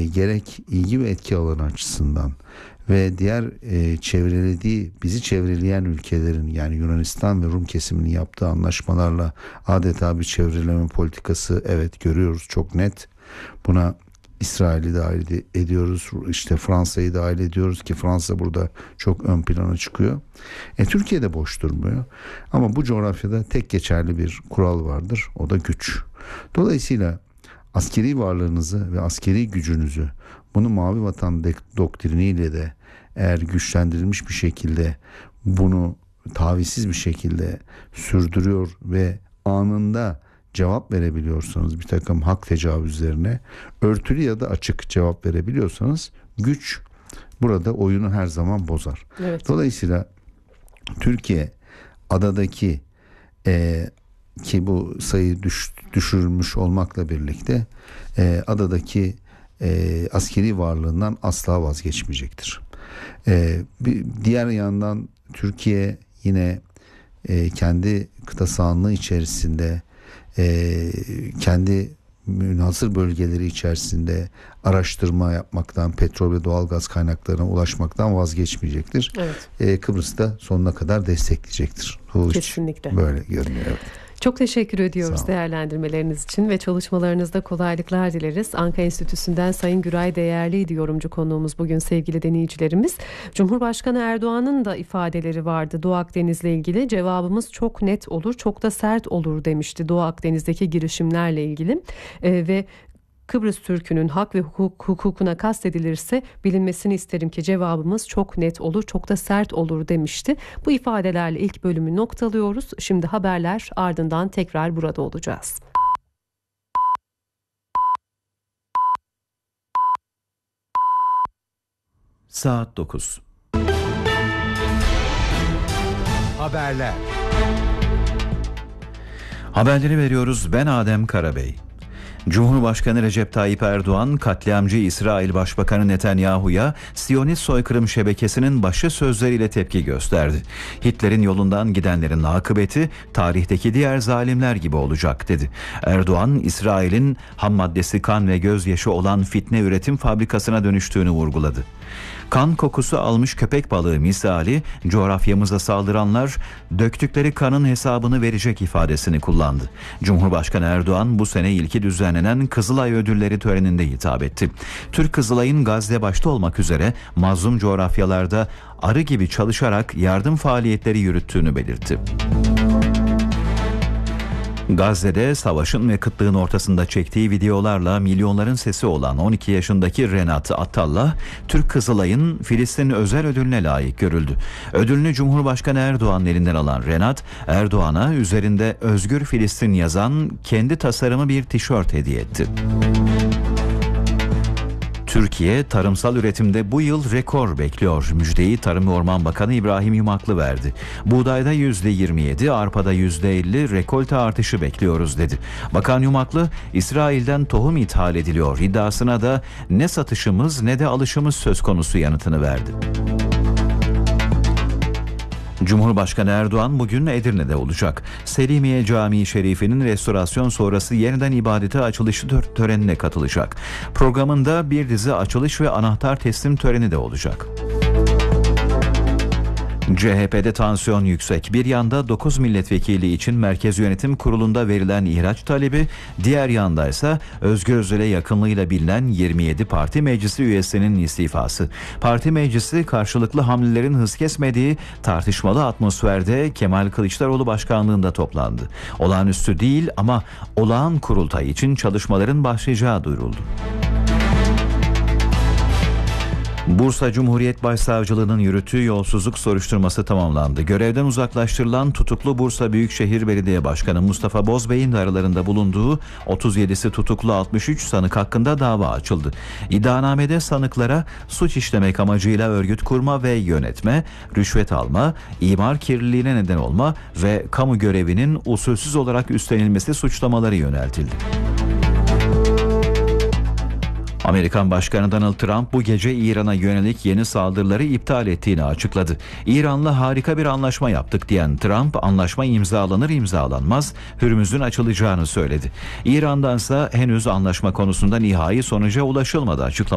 gerek ilgi ve etki alanı açısından ve diğer bizi çevreleyen ülkelerin, yani Yunanistan ve Rum kesiminin yaptığı anlaşmalarla adeta bir çevreleme politikası, evet, görüyoruz, çok net. Buna İsrail'i dahil ediyoruz, işte Fransa'yı dahil ediyoruz ki Fransa burada çok ön plana çıkıyor. Türkiye de boş durmuyor ama bu coğrafyada tek geçerli bir kural vardır, o da güç. Dolayısıyla askeri varlığınızı ve askeri gücünüzü, bunu Mavi Vatan doktriniyle de eğer güçlendirilmiş bir şekilde, bunu tavizsiz bir şekilde sürdürüyor ve anında cevap verebiliyorsanız, bir takım hak tecavüzlerine örtülü ya da açık cevap verebiliyorsanız, güç burada oyunu her zaman bozar. Evet. Dolayısıyla Türkiye adadaki ki bu sayı düşürülmüş olmakla birlikte adadaki askeri varlığından asla vazgeçmeyecektir. Bir diğer yandan Türkiye yine kendi kıta sahanlığı içerisinde, kendi münhasır bölgeleri içerisinde araştırma yapmaktan, petrol ve doğalgaz kaynaklarına ulaşmaktan vazgeçmeyecektir. Evet. Kıbrıs'ta sonuna kadar destekleyecektir. Kesinlikle. Böyle görünüyor. Evet. Çok teşekkür ediyoruz değerlendirmeleriniz için ve çalışmalarınızda kolaylıklar dileriz. Ankara Enstitüsü'nden Sayın Güray Değerliydi yorumcu konuğumuz bugün sevgili dinleyicilerimiz. Cumhurbaşkanı Erdoğan'ın da ifadeleri vardı Doğu Akdeniz'le ilgili. Cevabımız çok net olur, çok da sert olur demişti Doğu Akdeniz'deki girişimlerle ilgili. Ve Kıbrıs Türk'ünün hak ve hukukuna kastedilirse bilinmesini isterim ki cevabımız çok net olur, çok da sert olur demişti. Bu ifadelerle ilk bölümü noktalıyoruz. Şimdi haberler, ardından tekrar burada olacağız. Saat 9. Haberler. Haberleri veriyoruz. Ben Adem Karabey. Cumhurbaşkanı Recep Tayyip Erdoğan, katliamcı İsrail Başbakanı Netanyahu'ya Siyonist soykırım şebekesinin başı sözleriyle tepki gösterdi. Hitler'in yolundan gidenlerin akıbeti tarihteki diğer zalimler gibi olacak dedi. Erdoğan, İsrail'in ham maddesi kan ve gözyaşı olan fitne üretim fabrikasına dönüştüğünü vurguladı. Kan kokusu almış köpek balığı misali coğrafyamıza saldıranlar döktükleri kanın hesabını verecek ifadesini kullandı. Cumhurbaşkanı Erdoğan bu sene ilki düzenlenen Kızılay Ödülleri töreninde hitap etti. Türk Kızılay'ın Gazze başta olmak üzere mazlum coğrafyalarda arı gibi çalışarak yardım faaliyetleri yürüttüğünü belirtti. Gazze'de savaşın ve kıtlığın ortasında çektiği videolarla milyonların sesi olan 12 yaşındaki Renat Attallah, Türk Kızılay'ın Filistin özel ödülüne layık görüldü. Ödülünü Cumhurbaşkanı Erdoğan'ın elinden alan Renat, Erdoğan'a üzerinde Özgür Filistin yazan kendi tasarımı bir tişört hediye etti. Türkiye tarımsal üretimde bu yıl rekor bekliyor. Müjdeyi Tarım ve Orman Bakanı İbrahim Yumaklı verdi. Buğdayda %27, arpada %50 rekolte artışı bekliyoruz dedi. Bakan Yumaklı, İsrail'den tohum ithal ediliyor iddiasına da ne satışımız ne de alışımız söz konusu yanıtını verdi. Cumhurbaşkanı Erdoğan bugün Edirne'de olacak. Selimiye Camii Şerifi'nin restorasyon sonrası yeniden ibadete açılışı törenine katılacak. Programında bir dizi açılış ve anahtar teslim töreni de olacak. CHP'de tansiyon yüksek. Bir yanda 9 milletvekili için Merkez Yönetim Kurulu'nda verilen ihraç talebi, diğer yanda ise Özgür Özel'e yakınlığıyla bilinen 27 parti meclisi üyesinin istifası. Parti meclisi karşılıklı hamlelerin hız kesmediği tartışmalı atmosferde Kemal Kılıçdaroğlu başkanlığında toplandı. Olağanüstü değil ama olağan kurultay için çalışmaların başlayacağı duyuruldu. Bursa Cumhuriyet Başsavcılığı'nın yürüttüğü yolsuzluk soruşturması tamamlandı. Görevden uzaklaştırılan tutuklu Bursa Büyükşehir Belediye Başkanı Mustafa Bozbey'in de aralarında bulunduğu 37'si tutuklu 63 sanık hakkında dava açıldı. İddianamede sanıklara suç işlemek amacıyla örgüt kurma ve yönetme, rüşvet alma, imar kirliliğine neden olma ve kamu görevinin usulsüz olarak üstlenilmesi suçlamaları yöneltildi. Amerikan Başkanı Donald Trump bu gece İran'a yönelik yeni saldırıları iptal ettiğini açıkladı. İran'la harika bir anlaşma yaptık diyen Trump, anlaşma imzalanır imzalanmaz Hürmüz'ün açılacağını söyledi. İran'dansa henüz anlaşma konusunda nihai sonuca ulaşılmadı açıklaması.